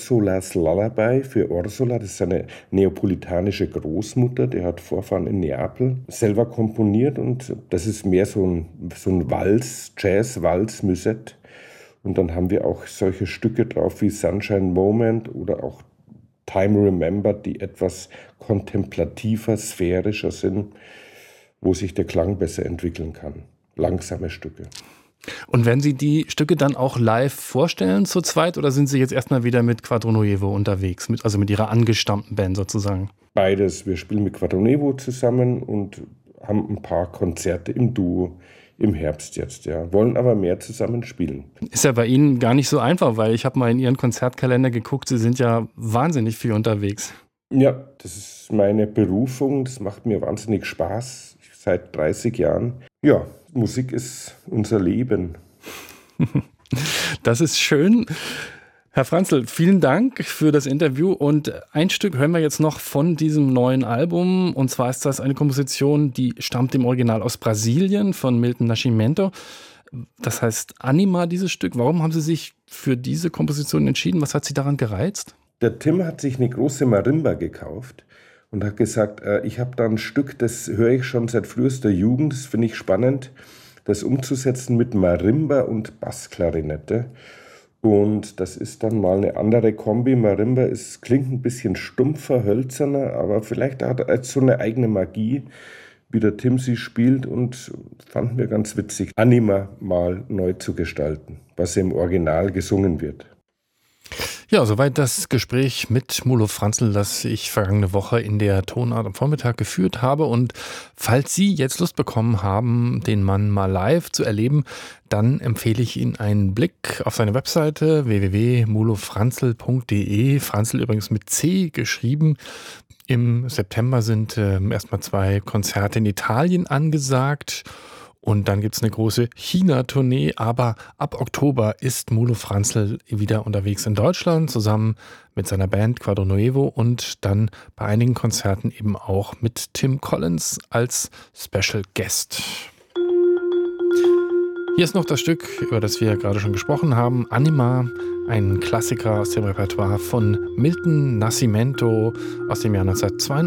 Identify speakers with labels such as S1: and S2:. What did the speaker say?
S1: Ursulas Lullaby für Ursula. Das ist eine neapolitanische Großmutter, die hat Vorfahren in Neapel, selber komponiert und das ist mehr so ein Walz, Jazz-Walz, Musette. Und dann haben wir auch solche Stücke drauf wie Sunshine Moment oder auch Time Remembered, die etwas kontemplativer, sphärischer sind, wo sich der Klang besser entwickeln kann. Langsame Stücke.
S2: Und werden Sie die Stücke dann auch live vorstellen zu zweit oder sind Sie jetzt erstmal wieder mit Quadro Nuevo unterwegs, also mit Ihrer angestammten Band sozusagen?
S1: Beides. Wir spielen mit Quadro Nuevo zusammen und haben ein paar Konzerte im Duo im Herbst jetzt, ja. Wollen aber mehr zusammen spielen.
S2: Ist ja bei Ihnen gar nicht so einfach, weil ich habe mal in Ihren Konzertkalender geguckt, Sie sind ja wahnsinnig viel unterwegs.
S1: Ja, das ist meine Berufung, das macht mir wahnsinnig Spaß, seit 30 Jahren. Ja, Musik ist unser Leben.
S2: Das ist schön. Herr Franzl, vielen Dank für das Interview und ein Stück hören wir jetzt noch von diesem neuen Album und zwar ist das eine Komposition, die stammt im Original aus Brasilien von Milton Nascimento. Das heißt Anima, dieses Stück. Warum haben Sie sich für diese Komposition entschieden? Was hat Sie daran gereizt?
S1: Der Tim hat sich eine große Marimba gekauft und hat gesagt, ich habe da ein Stück, das höre ich schon seit frühester Jugend, das finde ich spannend, das umzusetzen mit Marimba und Bassklarinette. Und das ist dann mal eine andere Kombi. Marimba klingt ein bisschen stumpfer, hölzerner, aber vielleicht hat er so eine eigene Magie, wie der Tim sie spielt und fanden wir ganz witzig, Anima mal neu zu gestalten, was im Original gesungen wird.
S2: Ja, soweit das Gespräch mit Mulo Franzl, das ich vergangene Woche in der Tonart am Vormittag geführt habe. Und falls Sie jetzt Lust bekommen haben, den Mann mal live zu erleben, dann empfehle ich Ihnen einen Blick auf seine Webseite www.mulofranzl.de. Franzl übrigens mit C geschrieben. Im September sind erstmal 2 Konzerte in Italien angesagt. Und dann gibt es eine große China-Tournee, aber ab Oktober ist Mulo Franzl wieder unterwegs in Deutschland, zusammen mit seiner Band Quadro Nuevo und dann bei einigen Konzerten eben auch mit Tim Collins als Special Guest. Hier ist noch das Stück, über das wir gerade schon gesprochen haben, Anima, ein Klassiker aus dem Repertoire von Milton Nascimento aus dem Jahr 1982.